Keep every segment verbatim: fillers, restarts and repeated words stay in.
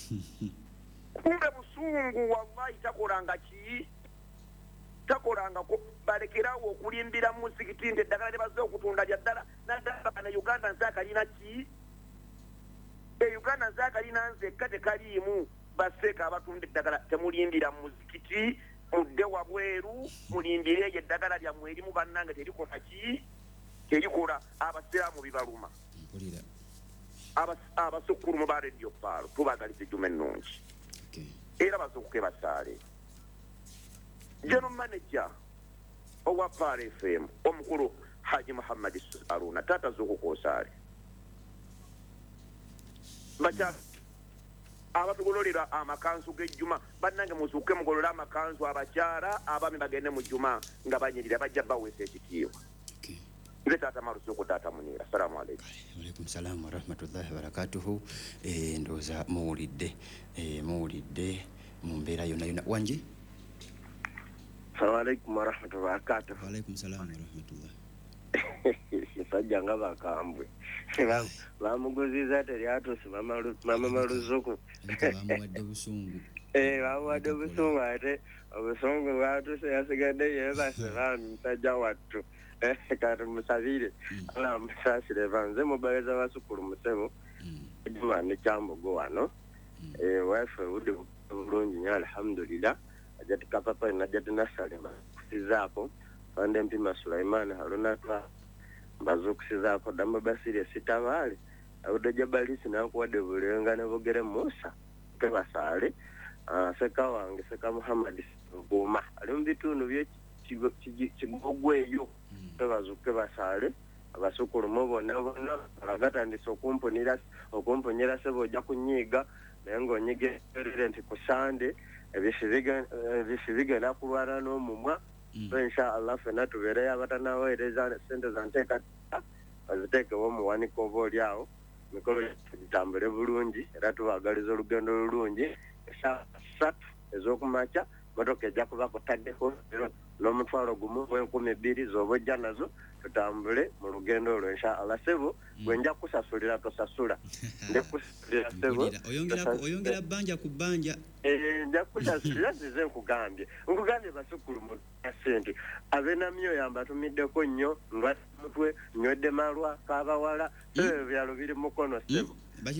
kumbe busungu wallahi takolanga ki takolanga ko balekerawo okulimbira muzikiti nti eddagala lyebaze okutunda lya ddala naddala bana Uganda nze akalina ki e Uganda nze akalina nzekka tekaliimu baseeka abatunda eddagala temulimbira muzikiti mudde wabweru mulimbire eyo eddagala lyammwe erimu bannange terikola ki terikola abasiraamu bibaluma abasukkulu mu ba radio paalo tubagaliza ejjuma ennungi era bazuukuke basaale general manager owa Paal F M omukulu Haji Muhammad Aruna tata zuukuka osaale bacha abatugololera amakanzu g'ejjuma bannange muzuuke mugolole amakanzu abakyala abaami bagende mu jjuma nga banyirira bajja baweesa ekitiibwa nze taata maruzuuku taata Muniira assalamu alaikum. Walaikum salaam wa rahmatullahi wa barakatuhu. E, ndooza muwulidde e, muwulidde mu mbeera yonna yonna wangi. Assalamu alaikum wa rahmatullahi wa barakatuhu. Walaikum salaam wa rahmatullahi. Sajja nga bakambwe bamuguziza teryatuuse mama maruzuuku bamuwadde busungu eh bamuwadde busungu ate obusungu bwatuuse yasigadde yeebase baami musajja wattu kati musabire ala musaasire banze mubaeza basukulu musebo ejjuma ne Kyambogo wano eh waife udde bulungi nnyo alhamdulillah ajati kapapa najati nasalema kusizaako Fande Mpima Sulaiman Haruna twa bazukusizaako damba basire sitabaale awudde jabalisi nakuwadde bulenga ne bogere Musa kebasaale seka wange seka Muhammad Guma ali mu bitundu bye kigogweyo tebazuke basaale abasukulu mu bonna bonna bagatandise okumponera okumponyera sebo ojja kunyiiga naye ng'onyigerere nti ku Sande ebisibigenda kulwana n'omumwa so inshallah fena tubereyo abatanaweereza sente za nteeka baziteekewo mu waniko oba olyawo mikolo gitambule bulungi era tubagaliza olugendo lulungi esaawa ssatu ez'okumakya motoka ejja kuba kutaddeko n'omutwalo gumu w'enkumi bbiri z'oba ojja nazo tutambule mu lugendo olwo inshallah sebo bwe nja kusasulira tosasula ndikusasulira sebo oyongera bbanja ku bbanja nja kusasulira zize nkugambye nkugambye basukulu mu sente abenamyo yambatumiddeko nnyo ndwadde mutwe nywedde malwa kaabawala ebyo byalo biri mukono sebo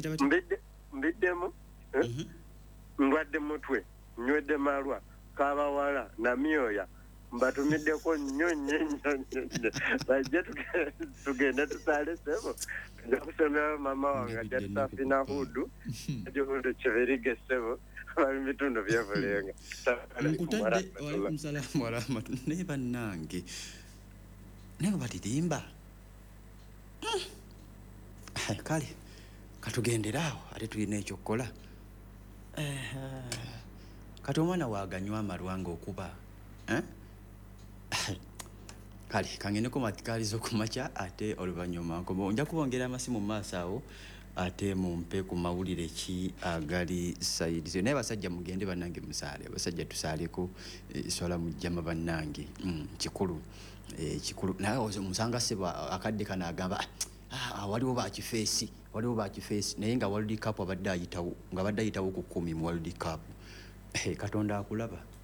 mbiddemu ndwadde mutwe nywedde malwa kaabawala namyoya mbatumiddeko nnyo nnyo nnyo nnyo bajje tugende tusaale sebo nja kusomera mama wange ajja tutafina hudu egihudu kibirige sebo bali mu bitundu byebulenga nkutadde walaikum salaamu wa rahmatullahi naye bannange naye batirimba kale katugenderaawo ate tulina ekyokukola kati omwana waaganywa amalwa ng'okuba kale kangeneko matikaliza okumakya ate oluvannyuma nkomo nja kubongera amasimu mu maaso awo ate mumpe ku mawulire ki agali sayidi naye basajja mugende bannange musaale basajja tusaaleko swala mujjama bannange kikulu kikulu naye musanga seba akadde kana agamba waliwo bakifeesi waliwo bakifeesi naye nga World Cup abadde ayitawo nga abadde ayitawo ku kumi mu World Cup katonda akulaba